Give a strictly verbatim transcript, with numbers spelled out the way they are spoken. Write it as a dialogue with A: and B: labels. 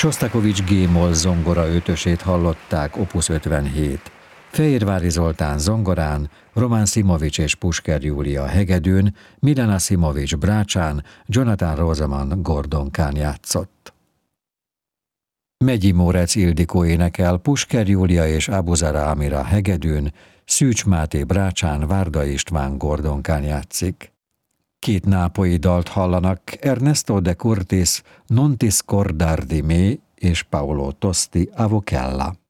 A: Sostakovics G-moll zongora ötösét hallották, opus ötvenhét. Fehérvári Zoltán zongorán, Roman Simovics és Pusker Júlia hegedűn, Milena Simovics brácsán, Jonathan Roseman gordonkán játszott. Megyi Mórec Ildikó énekel, Pusker Júlia és Abuzara Amira hegedűn, Szűcs Máté brácsán, Várda István gordonkán játszik. Két nápolyi dalt hallanak, Ernesto de Curtis, Non ti scordar di me és Paolo Tosti, Avocella.